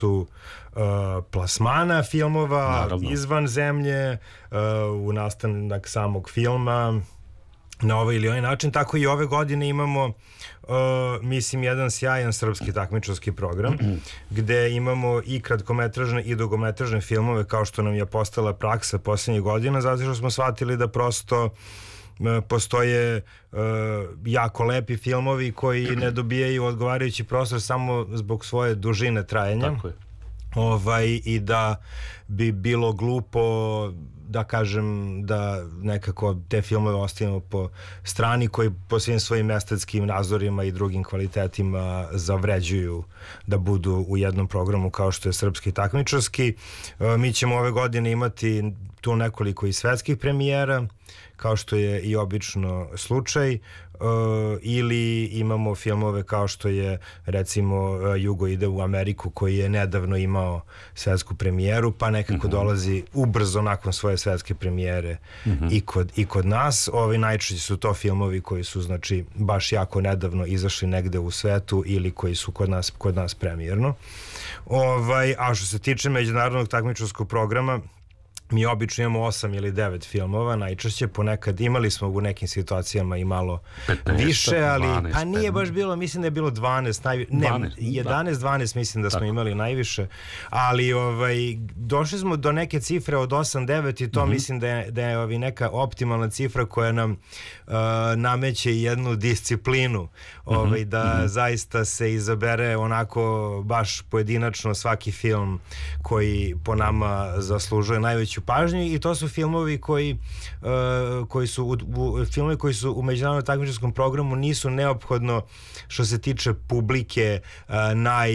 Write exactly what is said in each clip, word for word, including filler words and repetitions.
uh, plasmana filmova, naravno, izvan zemlje, uh, u nastanak samog filma na ovaj ili onaj način. Tako i ove godine imamo uh, mislim jedan sjajan srpski takmičarski program gde imamo i kratkometražne i dugometražne filmove, kao što nam je postala praksa poslednjih godina, zato što smo shvatili da prosto postoje uh, jako lepi filmovi koji ne dobijaju odgovarajući prostor samo zbog svoje dužine trajanja. Tako je. Ovaj, i da bi bilo glupo da kažem da nekako te filmove ostavimo po strani koji po svim svojim estetskim nazorima i drugim kvalitetima zavređuju da budu u jednom programu kao što je srpski takmičarski. Mi ćemo ove godine imati tu nekoliko i svetskih premijera, kao što je i obično slučaj, uh, ili imamo filmove kao što je recimo uh, Jugo ide u Ameriku, koji je nedavno imao svetsku premijeru, pa nekako mm-hmm. dolazi ubrzo nakon svoje svetske premijere mm-hmm. i, kod, i kod nas. Ovi najčešće su to filmovi koji su znači baš jako nedavno izašli negde u svetu ili koji su kod nas, kod nas premijerno. Ovaj, a što se tiče međunarodnog takmičarskog programa, mi obično imamo osam ili devet filmova, najčešće, ponekad imali smo u nekim situacijama i malo petnaest, više, ali dvanaest, pa nije baš bilo, mislim da je bilo dvanaest, najvi, ne, dvanaest, jedanaest dvanaest mislim da smo tako imali najviše, ali ovaj, došli smo do neke cifre od osam devet i to mm-hmm. mislim da je, da je ovaj, neka optimalna cifra koja nam uh, nameće jednu disciplinu, ovaj, mm-hmm. da mm-hmm. zaista se izabere onako baš pojedinačno svaki film koji po nama zaslužuje najveću pažnju, i to su filmovi koji uh, koji su u, u, filmovi koji su u međunarodnom takmičarskom programu nisu neophodno što se tiče publike uh, naj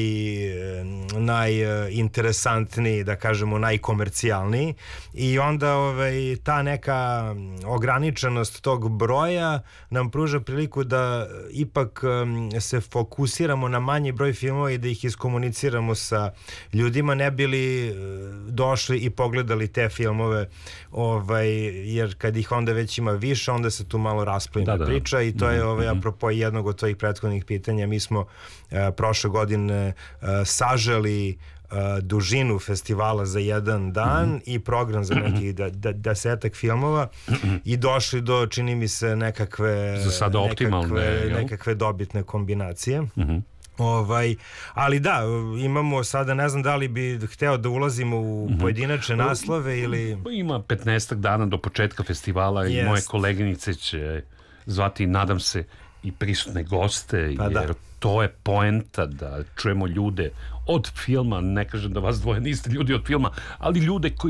najinteresantniji, da kažemo najkomercijalniji, i onda ovaj, ta neka ograničenost tog broja nam pruža priliku da ipak um, se fokusiramo na manji broj filmova i da ih iskomuniciramo sa ljudima, ne bili uh, došli i pogledali te filmove, ovaj, jer kad ih onda već ima više, onda se tu malo rasplina da, da. priča, i to je ovaj, apropo jednog od tvojih prethodnih pitanja. Mi smo uh, prošle godine uh, saželi uh, dužinu festivala za jedan dan mm-hmm. i program za nekih da, da, desetak filmova mm-hmm. i došli do, čini mi se, nekakve za sada optimalne nekakve, nekakve dobitne kombinacije. Mhm. Ovaj, ali da, imamo sada, ne znam da li bi hteo da ulazimo u pojedinačne naslove ili... Ima petnaestak dana do početka festivala yes. i moje koleginice će zvati, nadam se, i prisutne goste, pa jer da. To je poenta da čujemo ljude od filma, ne kažem da vas dvoje niste ljudi od filma, ali ljude koji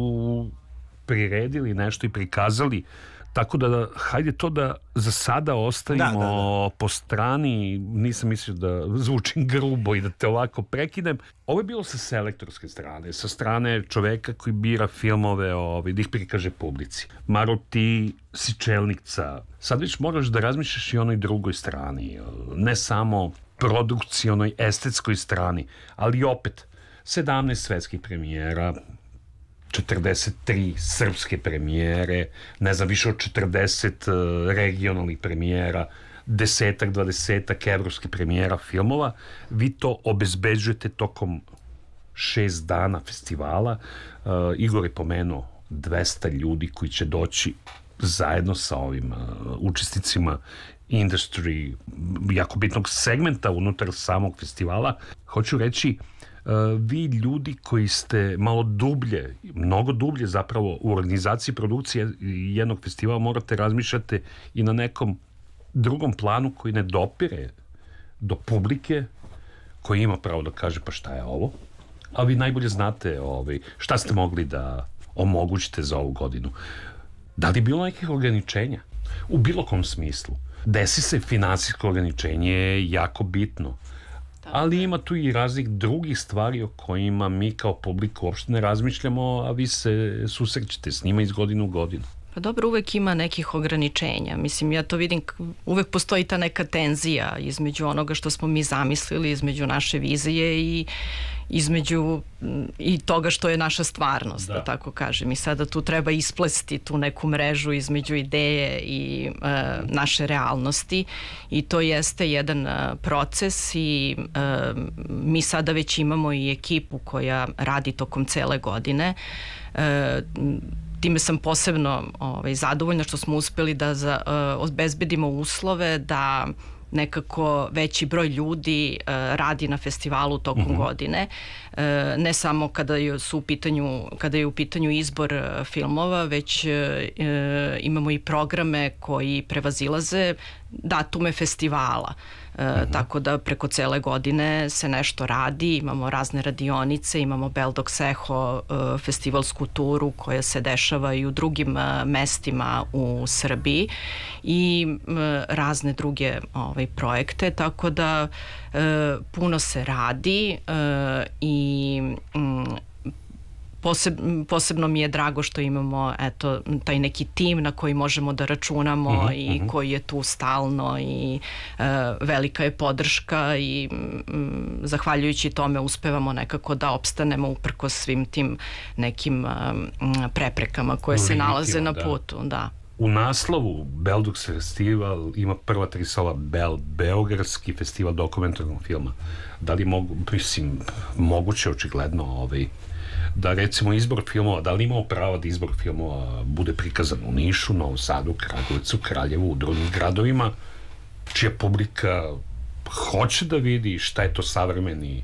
su priredili nešto i prikazali. Tako da, hajde to da za sada ostavimo da, da, da. po strani. Nisam mislio da zvučim grubo i da te ovako prekidem. Ovo je bilo sa selektorske strane, sa strane čoveka koji bira filmove, ovaj, da ih prikaže publici. Maro, ti si čelnica. Sad već moraš da razmišljaš i onoj drugoj strani. Ne samo produkcionoj, estetskoj strani, ali opet sedamnaest svetskih premijera, četrdeset tri srpske premijere, ne znam, više od četrdeset uh, regionalnih premijera, desetak, dvadesetak evropskih premijera filmova. Vi to obezbeđujete tokom šest dana festivala. Uh, Igor je pomenuo dvesta ljudi koji će doći zajedno sa ovim uh, učesnicima industry, jako bitnog segmenta unutar samog festivala. Hoću reći, Uh, vi ljudi koji ste malo dublje, mnogo dublje zapravo u organizaciji produkcije jednog festivala, morate razmišljati i na nekom drugom planu koji ne dopire do publike, koji ima pravo da kaže pa šta je ovo, a vi najbolje znate ovaj, šta ste mogli da omogućite za ovu godinu. Da li je bilo nekih ograničenja? U bilo kom smislu. Desi se finansijsko ograničenje, je jako bitno. Ali ima tu i raznih drugih stvari o kojima mi kao publika uopšte ne razmišljamo, a vi se susrećete s njima iz godine u godinu. Pa dobro, uvek ima nekih ograničenja. Mislim, ja to vidim, uvek postoji ta neka tenzija između onoga što smo mi zamislili, između naše vizije i između i toga što je naša stvarnost, da, da tako kažem. I sada tu treba isplesti tu neku mrežu između ideje i uh, naše realnosti i to jeste jedan uh, proces i uh, mi sada već imamo i ekipu koja radi tokom cele godine. Uh, time sam posebno ovaj, zadovoljna što smo uspeli da za, uh, obezbedimo uslove da nekako veći broj ljudi uh, radi na festivalu tokom mm-hmm. godine. Uh, ne samo kada je, su u pitanju, kada je u pitanju izbor uh, filmova, već uh, imamo i programe koji prevazilaze datume festivala. Uh, mm-hmm. Tako da preko cele godine se nešto radi, imamo razne radionice, imamo Beldox Eho uh, festivalsku turu koja se dešava i u drugim uh, mestima u Srbiji i uh, razne druge ovaj, projekte, tako da uh, puno se radi uh, i um, Poseb, posebno mi je drago što imamo eto, taj neki tim na koji možemo da računamo uh-huh, i uh-huh. koji je tu stalno i uh, velika je podrška i um, zahvaljujući tome uspevamo nekako da opstanemo uprkos svim tim nekim um, preprekama koje se nalaze na putu. Da. Da. U naslovu Beldox festival ima prva tri slova Bel, Beogradski festival dokumentarnog filma. Da li mogu, mislim, moguće očigledno ovaj da recimo izbor filmova, da li imamo pravo da izbor filmova bude prikazan u Nišu, Novom Sadu, Kragujevcu, Kraljevu, u drugim gradovima, čija publika hoće da vidi šta je to savremeni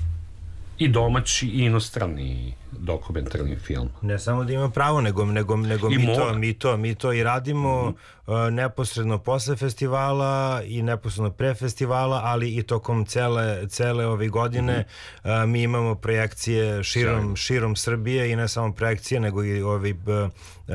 i domaći i inostrani dokumentarni film. Ne samo da ima pravo, nego, nego, nego mi, to, mi, to, mi to i radimo mm-hmm. uh, neposredno posle festivala i neposredno pre festivala, ali i tokom cele, cele ove godine mm-hmm. uh, mi imamo projekcije širom, širom Srbije i ne samo projekcije, nego i ovi uh, uh,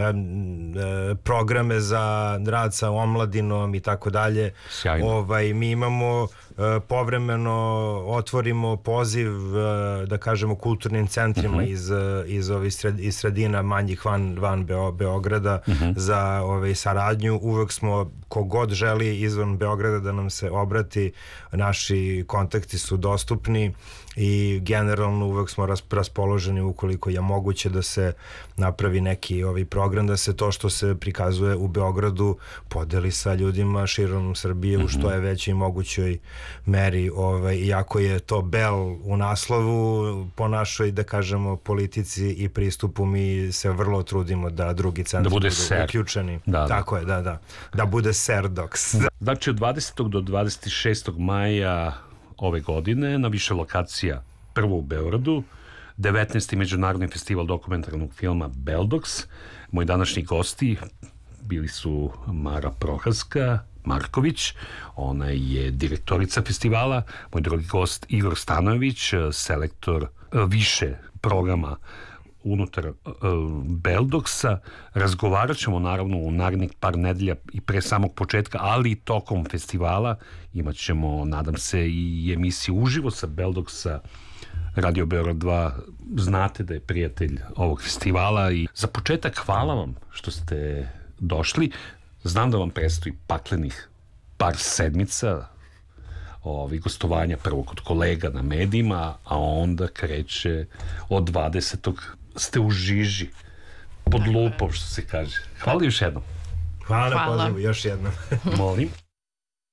programe za rad sa omladinom i tako dalje. Ovaj, mi imamo Uh, povremeno otvorimo poziv uh, da kažemo kulturnim centrima uh-huh. iz, uh, iz, ovih sred, iz sredina manjih van, van Beo, Beograda uh-huh. za ovaj, saradnju. Uvek smo, kogod želi izvan Beograda da nam se obrati, naši kontakti su dostupni i generalno uvek smo raspoloženi ukoliko je moguće da se napravi neki ovaj program, da se to što se prikazuje u Beogradu podeli sa ljudima širom Srbije mm-hmm. u što je većoj mogućoj meri, ovaj, iako je to Bel u naslovu, po našoj, da kažemo, politici i pristupu mi se vrlo trudimo da drugi centri da bude budu uključeni. Da, tako da. je, da, da. Da bude Serdox. Znači od dvadesetog do dvadeset šestog maja ove godine na više lokacija, prvo u Beogradu, devetnaesti Međunarodni festival dokumentarnog filma Beldox. Moji današnji gosti bili su Mara Prohaska Marković, ona je direktorica festivala, moj drugi gost Igor Stanojević, selektor više programa unutar uh, Beldoxa. Razgovarat ćemo naravno u narednih par nedelja i pre samog početka, ali i tokom festivala imat ćemo, nadam se, i emisiju uživo sa Beldoxa. Radio Beograd dva, znate da je prijatelj ovog festivala i za početak hvala vam što ste došli. Znam da vam predstoji paklenih par sedmica ovi gostovanja, prvo kod kolega na medijima, a onda kreće od dvadesetog ste u žiži pod lupom, što se kaže. Hvala još jednom. Hvala na pozivu, još jednom. Molim.